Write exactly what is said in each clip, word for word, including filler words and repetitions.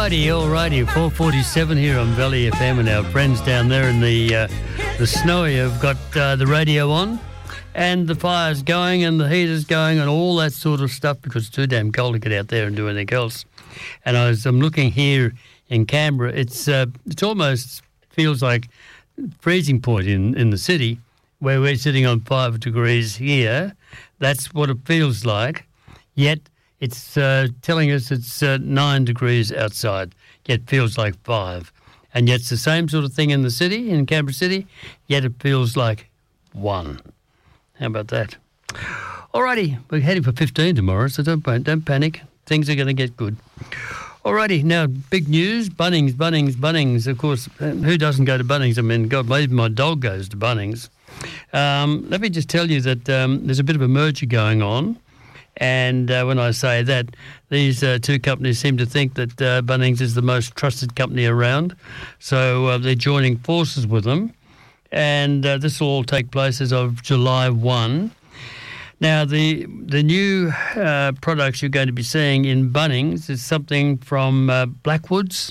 Alrighty, alrighty. four forty-seven here on Valley F M, and our friends down there in the uh, the snowy have got uh, the radio on, and the fire's going, and the heater's going, and all that sort of stuff because it's too damn cold to get out there and do anything else. And I was, I'm looking here in Canberra. It's uh, it's almost feels like freezing point in, in the city, where we're sitting on five degrees here. That's what it feels like. Yet it's uh, telling us it's uh, nine degrees outside, yet feels like five. And yet it's the same sort of thing in the city, in Canberra City, yet it feels like one. How about that? Alrighty, we're heading for fifteen tomorrow, so don't, don't panic. Things are going to get good. Alrighty, now big news, Bunnings, Bunnings, Bunnings. Of course, who doesn't go to Bunnings? I mean, God, maybe my dog goes to Bunnings. Um, let me just tell you that um, there's a bit of a merger going on. And uh, when I say that, these uh, two companies seem to think that uh, Bunnings is the most trusted company around. So uh, they're joining forces with them. And uh, this will all take place as of July first. Now, the the new uh, products you're going to be seeing in Bunnings is something from uh, Blackwoods.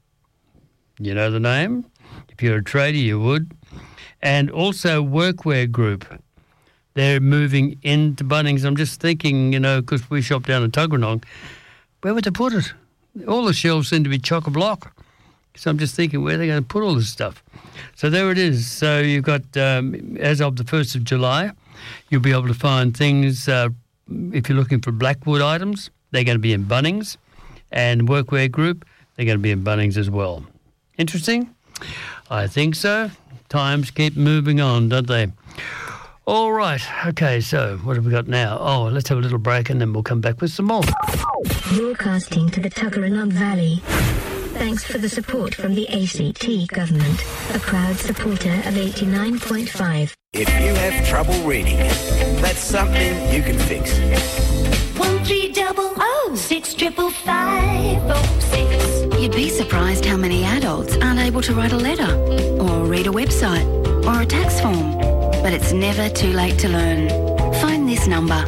You know the name. If you're a trader, you would. And also Workwear Group. They're moving into Bunnings. I'm just thinking, you know, because we shop down in Tuggeranong, where would they put it? All the shelves seem to be chock-a-block. So I'm just thinking, where are they going to put all this stuff? So there it is. So you've got, um, as of the first of July, you'll be able to find things, uh, if you're looking for Blackwood items, they're going to be in Bunnings. And Workwear Group, they're going to be in Bunnings as well. Interesting? I think so. Times keep moving on, don't they? All right. Okay, so what have we got now? Oh, let's have a little break and then we'll come back with some more. Broadcasting to the Tuggeranong Valley. Thanks for the support from the A C T government, a proud supporter of eighty-nine point five. If you have trouble reading, that's something you can fix. One three double oh six triple five oh six. You'd be surprised how many adults aren't able to write a letter, or read a website, or a tax form. But it's never too late to learn. Phone this number